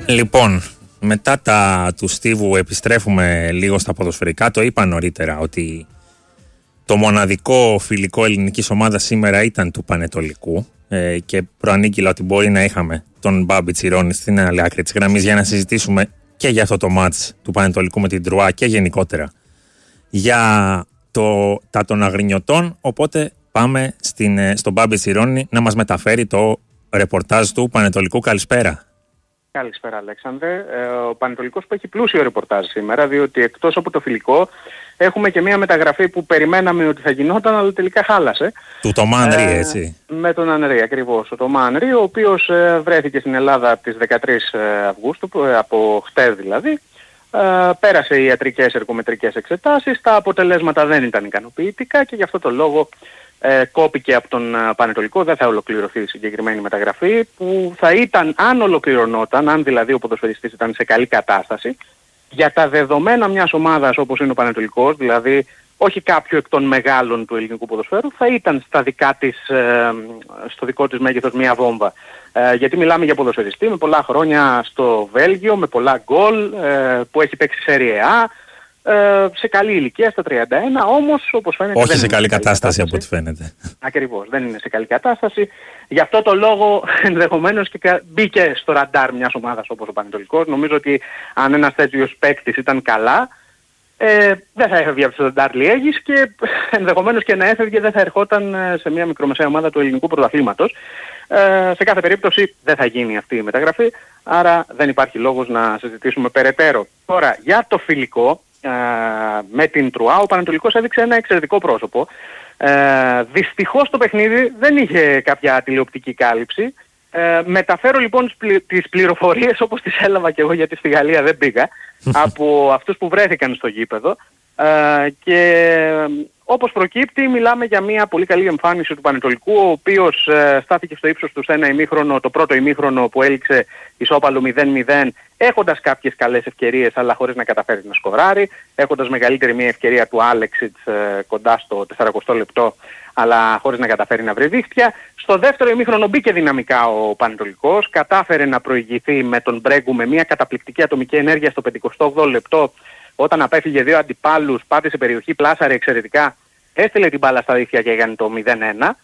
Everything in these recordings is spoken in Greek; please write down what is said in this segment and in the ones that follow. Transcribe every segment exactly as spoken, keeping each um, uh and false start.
Λοιπόν, μετά τα του Στίβου επιστρέφουμε λίγο στα ποδοσφαιρικά. Το είπα νωρίτερα ότι το μοναδικό φιλικό ελληνικής ομάδας σήμερα ήταν του Πανετολικού ε, και προανήγγειλα ότι μπορεί να είχαμε τον Μπάμπη Τσιρόνη στην άλλη άκρη της γραμμής για να συζητήσουμε και για αυτό το μάτς του Πανετολικού με την Τρουά και γενικότερα για το, τα των Αγρινιωτών. Οπότε πάμε στην, στον Μπάμπη Τσιρόνη να μας μεταφέρει το ρεπορτάζ του Πανετολικού. Καλησπέρα. Καλησπέρα, Αλέξανδρε. Ο Πανετολικός που έχει πλούσιο ρεπορτάζ σήμερα, διότι εκτός από το φιλικό έχουμε και μια μεταγραφή που περιμέναμε ότι θα γινόταν, αλλά τελικά χάλασε. Του Τωμά Ανρή, ε, έτσι. Με τον Ανρή, ακριβώς. Ο Τωμά Ανρή, ο οποίος ε, βρέθηκε στην Ελλάδα από τις δεκατρείς Αυγούστου, από χτες δηλαδή. Ε, πέρασε ιατρικές ερκομετρικές εξετάσεις, τα αποτελέσματα δεν ήταν ικανοποιητικά και γι' αυτό το λόγο ε, κόπηκε από τον Πανετολικό. Δεν θα ολοκληρωθεί η συγκεκριμένη μεταγραφή, που θα ήταν, αν ολοκληρωνόταν, αν δηλαδή ο ποδοσφαιριστής ήταν σε καλή κατάσταση, για τα δεδομένα μιας ομάδας όπως είναι ο Πανετολικός, δηλαδή όχι κάποιο εκ των μεγάλων του ελληνικού ποδοσφαίρου, θα ήταν στα δικά της, ε, στο δικό της μέγεθος μια βόμβα. Ε, γιατί μιλάμε για ποδοσφαιριστή με πολλά χρόνια στο Βέλγιο, με πολλά γκολ, ε, που έχει παίξει Serie A, ε, σε καλή ηλικία, στα τριάντα ένα, όμως όπως φαίνεται... Όχι σε καλή κατάσταση, κατάσταση από ό,τι φαίνεται. Ακριβώς, δεν είναι σε καλή κατάσταση. Γι' αυτό το λόγο ενδεχομένως και μπήκε στο ραντάρ μιας ομάδας όπως ο Πανετολικός. Νομίζω ότι αν ένας τέτοιος παίκτης ήταν καλά, Ε, δεν θα έφευγε από το Ντάρλι Αίγης και ενδεχομένως και να έφευγε δεν θα ερχόταν σε μια μικρομεσαία ομάδα του ελληνικού πρωταθλήματος. Ε, σε κάθε περίπτωση δεν θα γίνει αυτή η μεταγραφή, άρα δεν υπάρχει λόγος να συζητήσουμε περαιτέρω. Τώρα, για το φιλικό ε, με την Τρουά, ο Πανετολικός έδειξε ένα εξαιρετικό πρόσωπο. Ε, δυστυχώς το παιχνίδι δεν είχε κάποια τηλεοπτική κάλυψη. Ε, μεταφέρω λοιπόν τις, πλη, τις πληροφορίες όπως τις έλαβα και εγώ, γιατί στη Γαλλία δεν πήγα, από αυτούς που βρέθηκαν στο γήπεδο, ε, και όπως προκύπτει μιλάμε για μια πολύ καλή εμφάνιση του Πανετολικού, ο οποίος ε, στάθηκε στο ύψος του σε ένα ημίχρονο, το πρώτο ημίχρονο που έληξε ισόπαλο μηδέν μηδέν, έχοντας κάποιες καλές ευκαιρίες αλλά χωρίς να καταφέρει να σκοράρει, έχοντας μεγαλύτερη μια ευκαιρία του Άλεξιτς ε, κοντά στο σαρανταοστό λεπτό, αλλά χωρίς να καταφέρει να βρει δίχτυα. Στο δεύτερο ημίχρονο μπήκε δυναμικά ο Πανετολικός, κατάφερε να προηγηθεί με τον Μπρέγκου με μια καταπληκτική ατομική ενέργεια στο πενηκοστό όγδοο λεπτό, όταν απέφυγε δύο αντιπάλους, πάτησε περιοχή, πλάσαρε εξαιρετικά, έστειλε την μπάλα στα δίχτυα και έκανε το μηδέν ένα.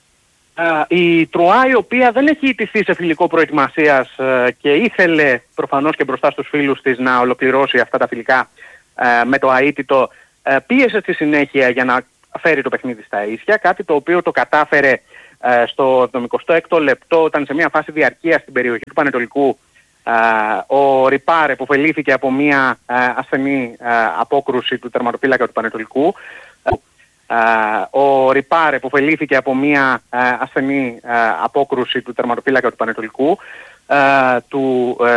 Η Τρουά, η οποία δεν έχει ιτηθεί σε φιλικό προετοιμασίας και ήθελε προφανώς και μπροστά στους φίλους της να ολοκληρώσει αυτά τα φιλικά με το αίτητο, πίεσε στη συνέχεια για να φέρει το παιχνίδι στα ίσια, κάτι το οποίο το κατάφερε ε, στο εβδομηκοστό έκτο λεπτό, όταν σε μια φάση διαρκείας στην περιοχή του Πανετολικού ε, ο Ριπάρε που ωφελήθηκε από μια ε, ασθενή ε, απόκρουση του τερματοφύλακα του Πανετολικού, ε, ο Ριπάρε που ωφελήθηκε από μια ε, ασθενή ε, απόκρουση του τερματοφύλακα του Πανετολικού, ε, του, ε,